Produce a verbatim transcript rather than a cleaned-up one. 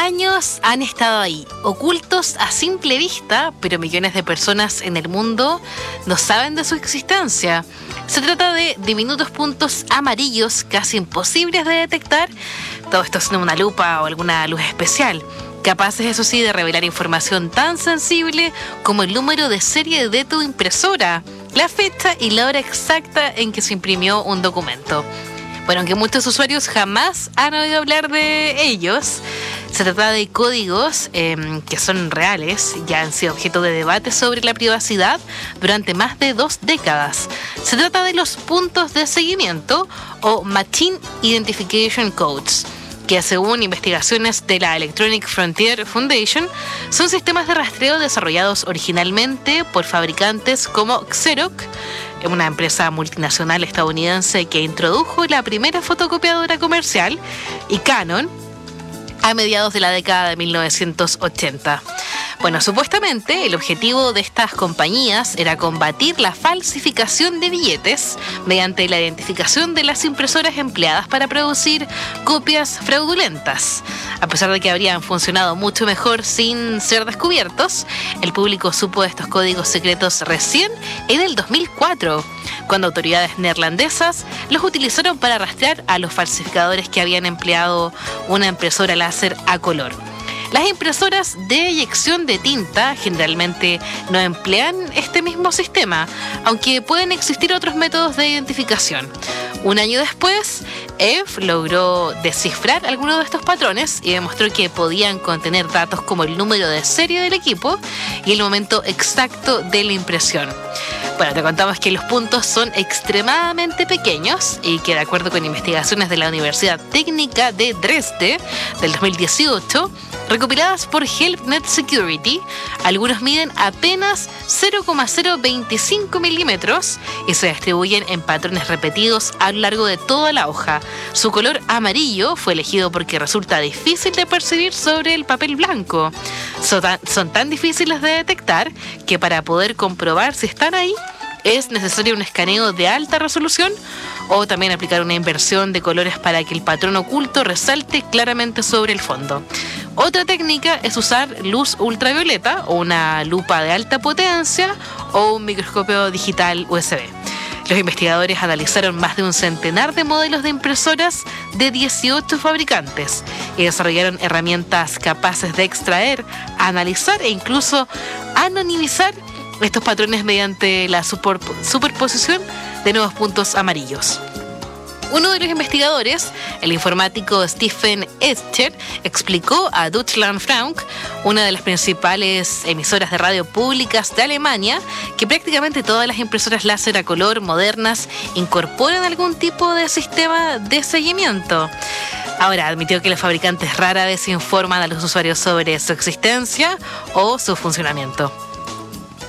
años han estado ahí, ocultos a simple vista, pero millones de personas en el mundo no saben de su existencia. Se trata de diminutos puntos amarillos casi imposibles de detectar, todo esto sin una lupa o alguna luz especial, capaces eso sí de revelar información tan sensible como el número de serie de tu impresora, la fecha y la hora exacta en que se imprimió un documento. Bueno, aunque muchos usuarios jamás han oído hablar de ellos, se trata de códigos eh, que son reales, ya han sido objeto de debate sobre la privacidad durante más de dos décadas. Se trata de los puntos de seguimiento o Machine Identification Codes, que según investigaciones de la Electronic Frontier Foundation, son sistemas de rastreo desarrollados originalmente por fabricantes como Xerox, una empresa multinacional estadounidense que introdujo la primera fotocopiadora comercial, y Canon, a mediados de la década de mil novecientos ochenta. Bueno, supuestamente el objetivo de estas compañías era combatir la falsificación de billetes mediante la identificación de las impresoras empleadas para producir copias fraudulentas. A pesar de que habrían funcionado mucho mejor sin ser descubiertos, el público supo de estos códigos secretos recién en el dos mil cuatro, cuando autoridades neerlandesas los utilizaron para rastrear a los falsificadores que habían empleado una impresora láser a color. Las impresoras de eyección de tinta generalmente no emplean este mismo sistema, aunque pueden existir otros métodos de identificación. Un año después, E F logró descifrar algunos de estos patrones y demostró que podían contener datos como el número de serie del equipo y el momento exacto de la impresión. Bueno, te contamos que los puntos son extremadamente pequeños y que, de acuerdo con investigaciones de la Universidad Técnica de Dresde del dos mil dieciocho, recopiladas por HelpNet Security, algunos miden apenas cero coma cero veinticinco milímetros y se distribuyen en patrones repetidos a lo largo de toda la hoja. Su color amarillo fue elegido porque resulta difícil de percibir sobre el papel blanco. Son tan, son tan difíciles de detectar que para poder comprobar si están ahí, es necesario un escaneo de alta resolución o también aplicar una inversión de colores para que el patrón oculto resalte claramente sobre el fondo. Otra técnica es usar luz ultravioleta o una lupa de alta potencia o un microscopio digital U S B. Los investigadores analizaron más de un centenar de modelos de impresoras de dieciocho fabricantes y desarrollaron herramientas capaces de extraer, analizar e incluso anonimizar estos patrones mediante la super, superposición de nuevos puntos amarillos. Uno de los investigadores, el informático Stephen Escher, explicó a Deutschlandfunk, una de las principales emisoras de radio públicas de Alemania, que prácticamente todas las impresoras láser a color modernas incorporan algún tipo de sistema de seguimiento. Ahora, admitió que los fabricantes rara vez informan a los usuarios sobre su existencia o su funcionamiento.